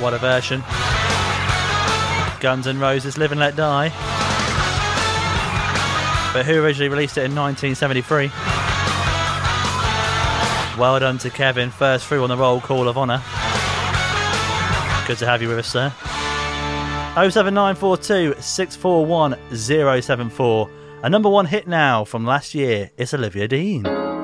What a version. Guns N' Roses, Live and Let Die. But who originally released it in 1973? Well done to Kevin, first through on the roll call of honour. Good to have you with us, sir. 07942 641 074. A number one hit now from last year. It's Olivia Dean.